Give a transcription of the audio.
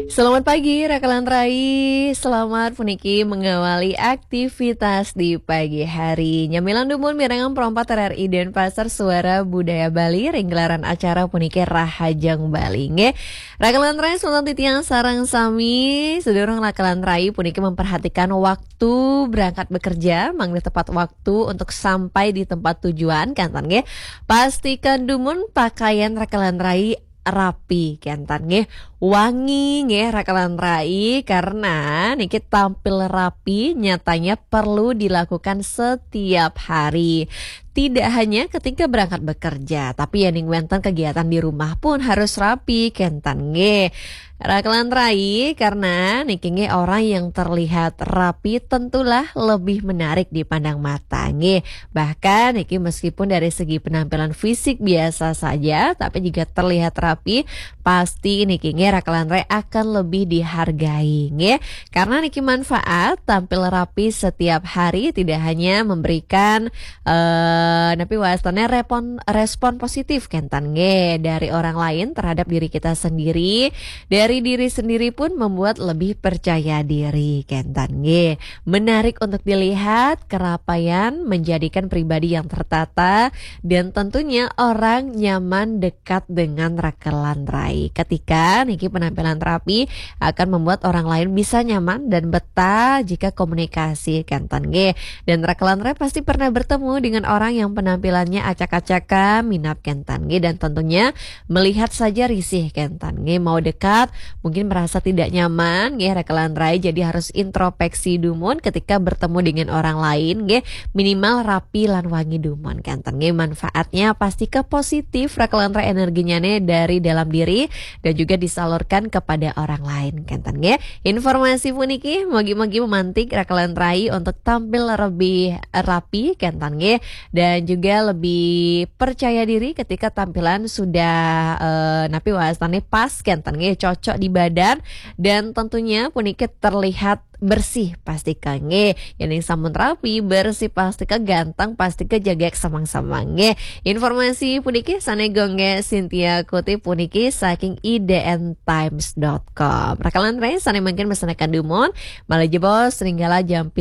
Selamat pagi Rakalan Rai, selamat puniki mengawali aktivitas di pagi hari. Nyamilan dumun mirangan perompat RRI dan Pasar Suara Budaya Bali, ringgelaran acara puniki Rahajang Bali. Nge, Rakalan Rai Sultan Titiang Sarang Sami, sedurung Rakalan Rai puniki memperhatikan waktu berangkat bekerja, mangga tepat waktu untuk sampai di tempat tujuan, kantan nge. Pastikan dumun pakaian Rakalan Rai rapi kentan nge, wangi nge Rakalan Rai, karena niki tampil rapi nyatanya perlu dilakukan setiap hari. Tidak hanya ketika berangkat bekerja, tapi yang wenten kegiatan di rumah pun harus rapi kentan nge. Rakalan Rai, karena niki nge orang yang terlihat rapi tentulah lebih menarik dipandang mata nge. Bahkan niki meskipun dari segi penampilan fisik biasa saja, tapi jika terlihat rapi, pasti niki nge Rakalan Rai akan lebih dihargai nge. Karena niki manfaat tampil rapi setiap hari tidak hanya memberikan tapi wastannya respon positif kentan nge dari orang lain terhadap diri kita sendiri, dari diri sendiri pun membuat lebih percaya diri kentan nge. Menarik untuk dilihat, kerapaian menjadikan pribadi yang tertata dan tentunya orang nyaman dekat dengan Rakalan Rai. Ketika niki penampilan rapi akan membuat orang lain bisa nyaman dan betah jika komunikasi kentan nge. Dan Rakalan Rai pasti pernah bertemu dengan orang yang penampilannya acak-acakan, minat kentan nge, dan tentunya melihat saja risih kentan nge, mau dekat mungkin merasa tidak nyaman nge Rakalan Rai, jadi harus introspeksi dumun ketika bertemu dengan orang lain nge, minimal rapi lan wangi dumun kentan nge. Manfaatnya pasti ke positif Rakalan Rai, energinya nih dari dalam diri dan juga disalurkan kepada orang lain kentan nge. Informasi puniki mogi-mogi memantik Rakalan Rai untuk tampil lebih rapi kentan nge, dan juga lebih percaya diri ketika tampilan sudah napi wastannya pas kentan nge, cocok di badan, dan tentunya puniki terlihat bersih pasti kange. Yang samun rapi bersih pasti ke ganteng, pasti ke jaga samang-samang nge. Informasi puniki sanegongge Cynthia Kuti puniki saking idntimes.com. Rakalan Rai sane mungkin mesenakan dumon malah jebos ringgala jam